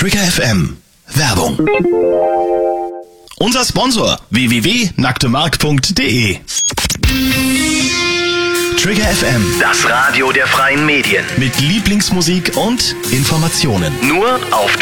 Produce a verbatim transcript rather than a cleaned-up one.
Trigger F M. Werbung. Unser Sponsor w w w punkt nacktemarkt punkt de. Trigger F M. Das Radio der freien Medien. Mit Lieblingsmusik und Informationen. Nur auf